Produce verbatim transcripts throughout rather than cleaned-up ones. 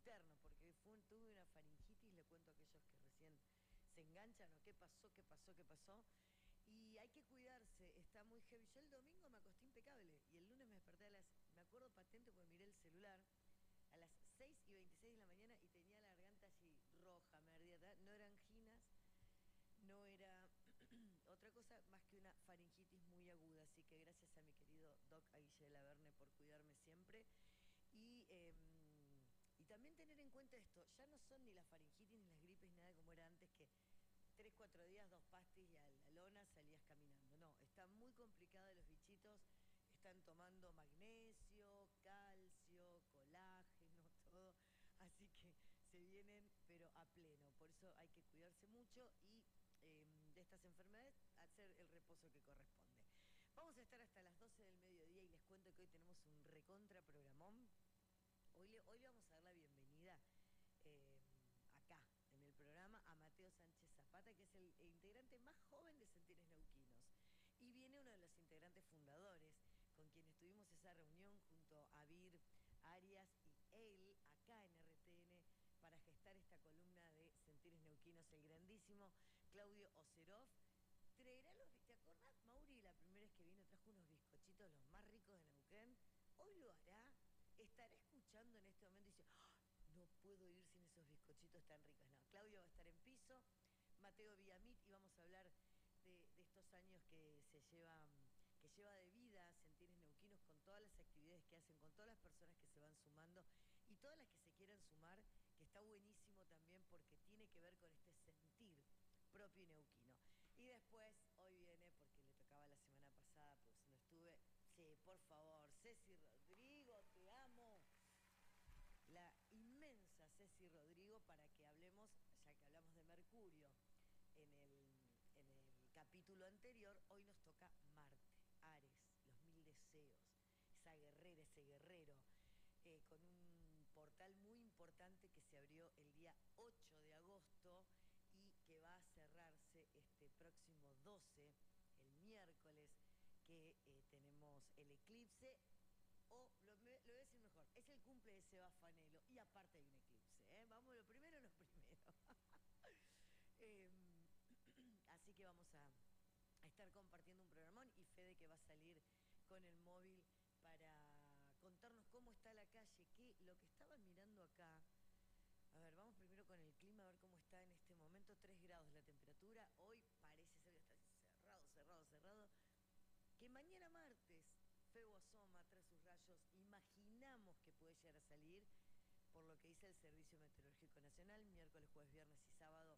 interno, porque fue, tuve una faringitis, le cuento a aquellos que recién se enganchan, o qué pasó, qué pasó, qué pasó. Y hay que cuidarse, está muy heavy. Yo el domingo me acosté impecable y el lunes me desperté a las, me acuerdo patente porque miré el celular, a las seis y veintiséis de la mañana y tenía la garganta así roja, me ardía, no eran anginas, no era otra cosa más que una faringitis muy aguda. Así que gracias a mi querido Doc Aguille Laverne por cuidarme siempre. Y, eh, y también tener en cuenta esto, ya no son ni las faringitis ni las gripes, nada como era antes, que tres, cuatro días, dos pastis y a la lona salías caminando. No, está muy complicado, los bichitos están tomando magnesio, calcio, colágeno, todo. Así que se vienen, pero a pleno. Por eso hay que cuidarse mucho y eh, de estas enfermedades hacer el reposo que corresponde. Vamos a estar hasta las doce del mediodía y les cuento que hoy tenemos un recontra programón. Hoy le, hoy le vamos a dar la bienvenida eh, acá, en el programa, a Mateo Sánchez Zapata, que es el, el integrante más joven de Sentires Neuquinos. Y viene uno de los integrantes fundadores, con quienes tuvimos esa reunión junto a Vir Arias y él, acá en R T N, para gestar esta columna de Sentires Neuquinos, el grandísimo Claudio Ocerov. Traerá los, ¿te acordás, Mauri, la primera vez que vino trajo unos bizcochitos los más ricos de Neuquén? Hoy lo hará. Estará escuchando en este momento y dice, oh, no puedo ir sin esos bizcochitos tan ricos. No, Claudio va a estar en piso, Mateo Villamit, y vamos a hablar de, de estos años que se lleva, que lleva de vida Sentires Neuquinos, con todas las actividades que hacen, con todas las personas que se van sumando y todas las que se quieran sumar, que está buenísimo también porque tiene que ver con este sentir propio y neuquino. Y después, hoy viene, porque le tocaba la semana pasada, pues no estuve. Sí, por favor, Ceci Rodrigo, te amo. La inmensa Ceci Rodrigo, para que hablemos, ya que hablamos de Mercurio en el, en el capítulo anterior, hoy nos toca Marte, Ares, los mil deseos, esa guerrera, ese guerrero, eh, con un portal muy importante que se abrió el día ocho de agosto y que va a cerrarse este próximo doce, el miércoles, que eh, tenemos el eclipse. O, lo, lo voy a decir mejor, es el cumple de Seba Fanelo y aparte hay un eclipse, ¿eh? Vamos, lo primero, lo primero. eh, así que vamos a, a estar compartiendo un programón y Fede, que va a salir con el móvil para contarnos cómo está la calle, que lo que estaban mirando acá. A ver, vamos primero con el clima, a ver cómo está en este momento. tres grados la temperatura. Hoy parece ser que está cerrado, cerrado, cerrado. Que mañana martes, Febo asoma tras sus rayos. Imaginamos que puede llegar a salir, por lo que dice el Servicio Meteorológico Nacional, miércoles, jueves, viernes y sábado.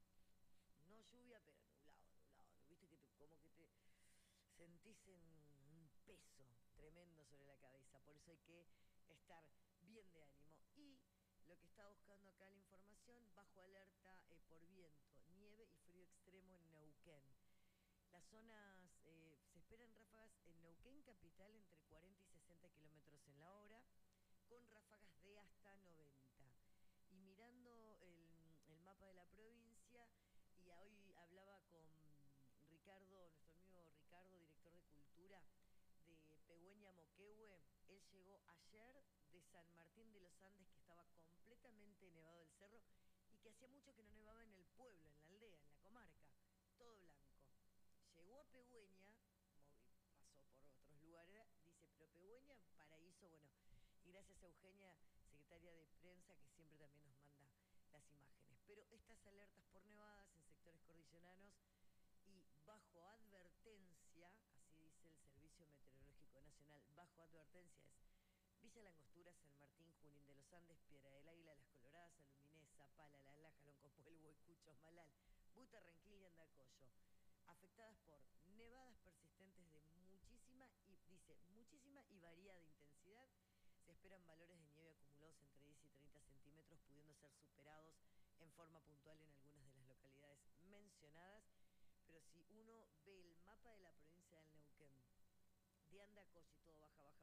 No lluvia, pero nublado, nublado. Viste que te, como que te sentís en un peso tremendo sobre la cabeza. Por eso hay que estar bien de ánimo. Y lo que está buscando acá la información, bajo alerta eh, por viento, nieve y frío extremo en Neuquén. Las zonas, eh, se esperan ráfagas en Neuquén capital entre cuarenta y sesenta kilómetros en la hora, con ráfagas de hasta noventa. Y mirando el, el mapa de la provincia, y hoy hablaba con Ricardo, nuestro amigo Ricardo, director de Cultura de Pegüeña Moquehue. Él llegó ayer de San Martín de los Andes, que estaba completamente nevado el cerro y que hacía mucho que no nevaba en el pueblo, en la aldea, en la comarca, todo blanco. Llegó a Pegüeña, pasó por otros lugares, dice, pero Pegüeña, paraíso, bueno, y gracias a Eugenia, secretaria de prensa, que siempre también nos manda las imágenes. Pero estas alertas por nevadas en sectores cordilleranos y bajo advertencia, así dice el Servicio Meteorológico Nacional, bajo advertencia es Villa Langostura, San Martín, Junín de los Andes, Piedra del Águila, Las Coloradas, Aluminés, Zapala, Las Lajas, Loncopuelo, Huaycucho, Malal, Buta, Ranquil y Andacollo, afectadas por nevadas persistentes de muchísima, y dice, muchísima y variada intensidad. Se esperan valores de nieve acumulados entre diez y treinta centímetros, pudiendo ser superados en forma puntual en algunas de las localidades mencionadas. Pero si uno ve el mapa de la provincia del Neuquén, de Andacollo y todo baja, baja,